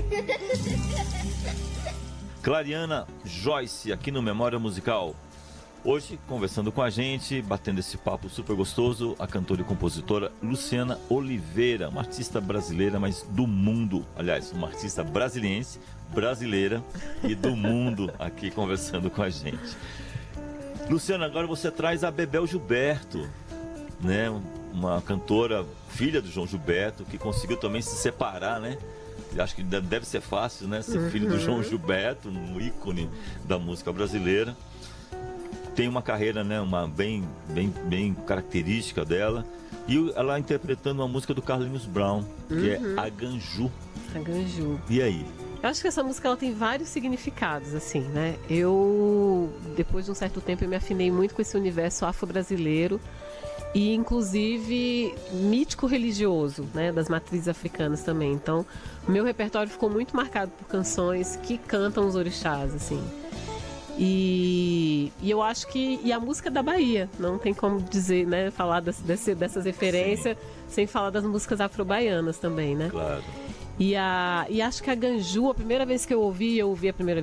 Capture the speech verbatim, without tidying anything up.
Clariana Joyce, aqui no Memória Musical. Hoje, conversando com a gente, batendo esse papo super gostoso, a cantora e compositora Luciana Oliveira, uma artista brasileira, mas do mundo. Aliás, uma artista brasiliense, brasileira e do mundo, aqui conversando com a gente. Luciana, agora você traz a Bebel Gilberto, né? Uma cantora, filha do João Gilberto, que conseguiu também se separar, né? Acho que deve ser fácil, né? Ser filho do João Gilberto, um ícone da música brasileira. Tem uma carreira, né, uma bem, bem, bem característica dela. E ela interpretando uma música do Carlinhos Brown, que uhum. é A Ganju. A Ganju. E aí? Eu acho que essa música ela tem vários significados, assim, né? Eu, depois de um certo tempo, eu me afinei muito com esse universo afro-brasileiro e, inclusive, mítico-religioso, né? Das matrizes africanas também. Então, o meu repertório ficou muito marcado por canções que cantam os orixás, assim. E, e eu acho que... E a música da Bahia, não tem como dizer, né? Falar das, desse, dessas referências Sim. sem falar das músicas afro-baianas também, né? Claro. E, a, e acho que a Ganju, a primeira vez que eu ouvi, eu ouvi a primeira